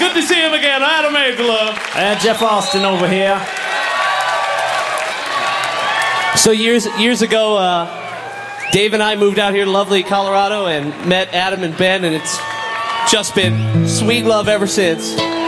good to see him again. Adam Angelo. And Jeff Austin over here. So years ago, Dave and I moved out here to lovely Colorado and met Adam and Ben, and it's just been sweet love ever since.